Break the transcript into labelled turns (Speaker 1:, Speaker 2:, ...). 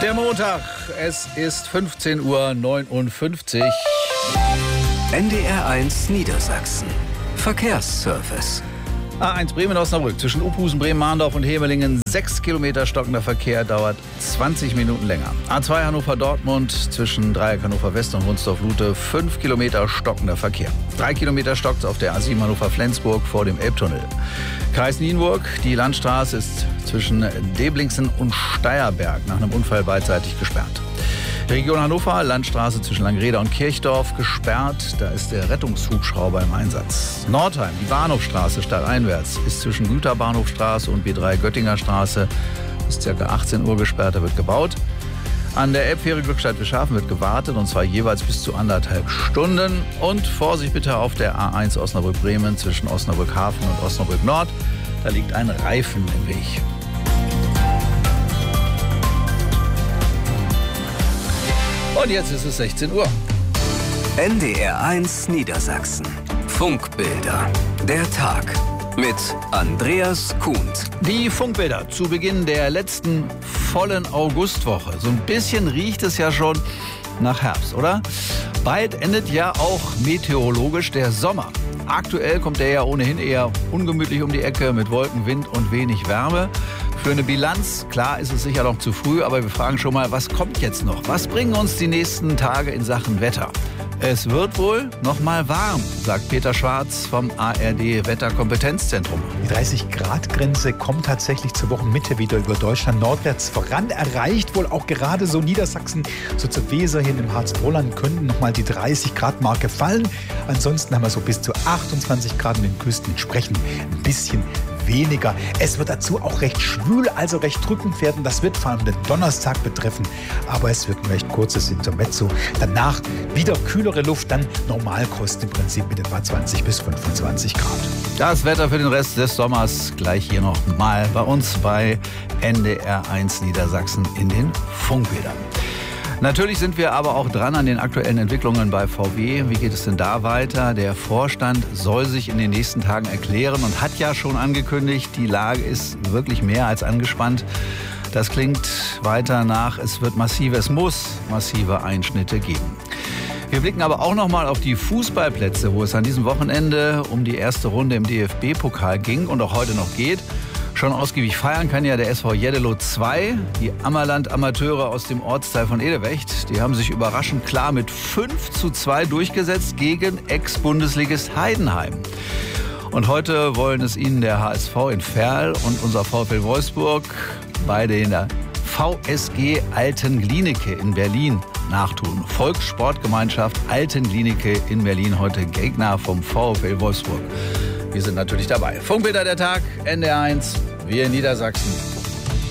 Speaker 1: Der Montag, es ist 15:59 Uhr.
Speaker 2: NDR1 Niedersachsen. Verkehrsservice.
Speaker 1: A1 Bremen-Osnabrück zwischen Uphusen, Bremen-Mahndorf und Hemelingen. 6 Kilometer stockender Verkehr, dauert 20 Minuten länger. A2 Hannover-Dortmund zwischen Dreieck Hannover-West und Wunsdorf-Lute. 5 Kilometer stockender Verkehr. 3 Kilometer stockt auf der A7 Hannover-Flensburg vor dem Elbtunnel. Kreis Nienburg, die Landstraße ist zwischen Deblingsen und Steierberg nach einem Unfall beidseitig gesperrt. Region Hannover, Landstraße zwischen Langrede und Kirchdorf gesperrt. Da ist der Rettungshubschrauber im Einsatz. Nordheim, die Bahnhofstraße stadteinwärts ist zwischen Güterbahnhofstraße und B3 Göttinger Straße bis ca. 18 Uhr gesperrt. Da wird gebaut. An der Elbfähre Glückstadt-Wischhafen wird gewartet, und zwar jeweils bis zu 1,5 Stunden. Und Vorsicht bitte auf der A1 Osnabrück-Bremen zwischen Osnabrück-Hafen und Osnabrück-Nord. Da liegt ein Reifen im Weg. Und jetzt ist es 16 Uhr.
Speaker 2: NDR1 Niedersachsen. Funkbilder. Der Tag. Mit Andreas Kuhnt.
Speaker 1: Die Funkbilder zu Beginn der letzten vollen Augustwoche. So ein bisschen riecht es ja schon nach Herbst, oder? Bald endet ja auch meteorologisch der Sommer. Aktuell kommt der ja ohnehin eher ungemütlich um die Ecke mit Wolken, Wind und wenig Wärme. Für eine Bilanz, klar, ist es sicher noch zu früh, aber wir fragen schon mal, was kommt jetzt noch? Was bringen uns die nächsten Tage in Sachen Wetter? Es wird wohl noch mal warm, sagt Peter Schwarz vom ARD-Wetterkompetenzzentrum.
Speaker 3: Die 30-Grad-Grenze kommt tatsächlich zur Wochenmitte wieder über Deutschland nordwärts voran. Erreicht wohl auch gerade so Niedersachsen, so zur Weser hin im Harzvorland könnten noch mal die 30-Grad-Marke fallen. Ansonsten haben wir so bis zu 28 Grad an den Küsten, entsprechend ein bisschen weniger. Es wird dazu auch recht schwül, also recht drückend werden. Das wird vor allem den Donnerstag betreffen, aber es wird ein recht kurzes Intermezzo. Danach wieder kühlere Luft, dann Normalkost im Prinzip mit etwa 20 bis 25 Grad.
Speaker 1: Das Wetter für den Rest des Sommers gleich hier noch mal bei uns bei NDR1 Niedersachsen in den Funkbildern. Natürlich sind wir aber auch dran an den aktuellen Entwicklungen bei VW. Wie geht es denn da weiter? Der Vorstand soll sich in den nächsten Tagen erklären und hat ja schon angekündigt, die Lage ist wirklich mehr als angespannt. Das klingt weiter nach, es muss massive Einschnitte geben. Wir blicken aber auch noch mal auf die Fußballplätze, wo es an diesem Wochenende um die erste Runde im DFB-Pokal ging und auch heute noch geht. Schon ausgiebig feiern kann ja der SV Jeddelo 2. Die Ammerland-Amateure aus dem Ortsteil von Edewecht, die haben sich überraschend klar mit 5:2 durchgesetzt gegen Ex-Bundesligist Heidenheim. Und heute wollen es ihnen der HSV in Verl und unser VfL Wolfsburg, beide in der VSG Altenglinicke in Berlin, nachtun. Volkssportgemeinschaft Altenglinicke in Berlin, heute Gegner vom VfL Wolfsburg. Wir sind natürlich dabei. Funkbilder der Tag, NDR1, wir in Niedersachsen.